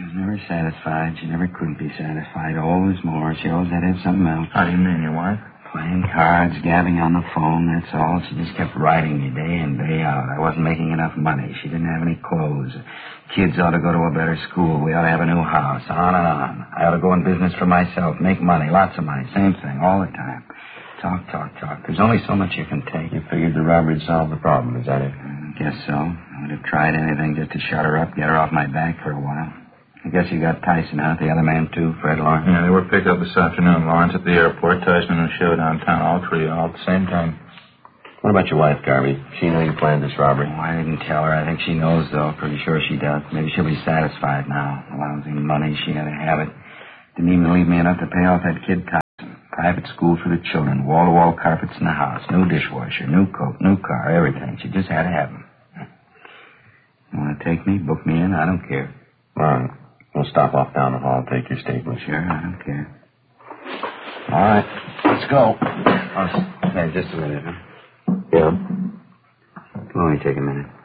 was never satisfied. She never could be satisfied. Always more. She always had to have something else. How do you mean, your wife? Playing cards, gabbing on the phone, that's all. She just kept writing me day in, day out. I wasn't making enough money. She didn't have any clothes. Kids ought to go to a better school. We ought to have a new house. On and on. I ought to go in business for myself, make money, lots of money. Same thing, all the time. Talk. There's only so much you can take. You figured the robbery'd solve the problem, is that it? I guess so. I would have tried anything just to shut her up, get her off my back for a while. I guess you got Tyson out, the other man, too, Fred Lawrence. Yeah, they were picked up this afternoon. Lawrence at the airport, Tyson in the show downtown, all three, all at the same time. What about your wife, Garvey? She knew you planned this robbery. Oh, I didn't tell her. I think she knows, though. Pretty sure she does. Maybe she'll be satisfied now. Lousy money, she had to have it. Didn't even leave me enough to pay off that kid Tyson. Private school for the children, wall-to-wall carpets in the house, new dishwasher, new coat, new car, everything. She just had to have them. You want to take me, book me in? I don't care. All right. We'll stop off down the hall, take your statement. Sure, I don't care. All right, let's go. Oh, hey, just a minute, huh? Yeah? It'll only take a minute.